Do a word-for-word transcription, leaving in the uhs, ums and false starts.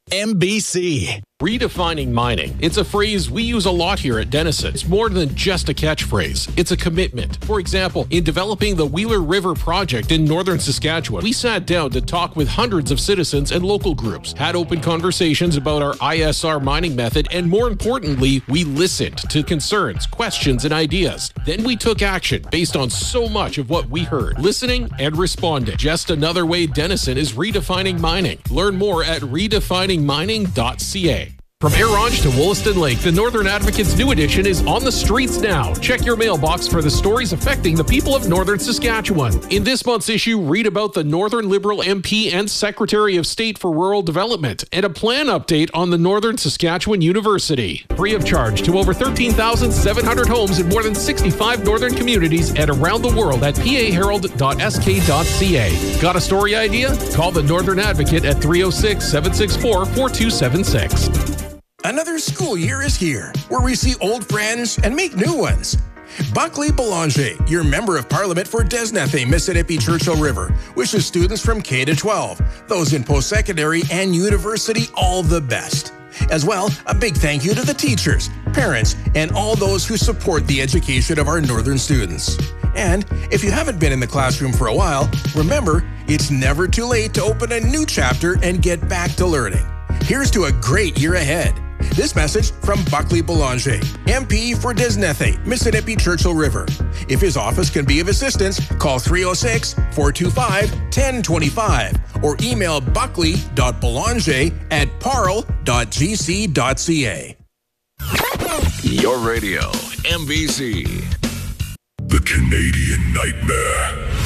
M B C. Redefining mining. It's a phrase we use a lot here at Denison. It's more than just a catchphrase. It's a commitment. For example, in developing the Wheeler River project in northern Saskatchewan, we sat down to talk with hundreds of citizens and local groups, had open conversations about our I S R mining method, and more importantly, we listened to concerns, questions, and ideas. Then we took action based on so much of what we heard, listening and responding. Just another way Denison is redefining mining. Learn more at redefining mining dot c a. From Air-Rouge to Wollaston Lake, the Northern Advocate's new edition is on the streets now. Check your mailbox for the stories affecting the people of Northern Saskatchewan. In this month's issue, read about the Northern Liberal M P and Secretary of State for Rural Development and a plan update on the Northern Saskatchewan University. Free of charge to over thirteen thousand seven hundred homes in more than sixty-five northern communities and around the world at p a herald dot s k dot c a. Got a story idea? Call the Northern Advocate at three oh six, seven six four, four two seven six. Another school year is here, where we see old friends and make new ones. Buckley Boulanger, your Member of Parliament for Desnethe, Mississippi Churchill River, wishes students from K to twelve, those in post-secondary and university, all the best. As well, a big thank you to the teachers, parents, and all those who support the education of our northern students. And if you haven't been in the classroom for a while, remember, it's never too late to open a new chapter and get back to learning. Here's to a great year ahead. This message from Buckley Boulanger, M P for Desnethe, Mississippi Churchill River. If his office can be of assistance, call three oh six, four two five, one oh two five or email buckley dot boulanger at parle dot g c dot c a. Your radio, M B C. The Canadian Nightmare.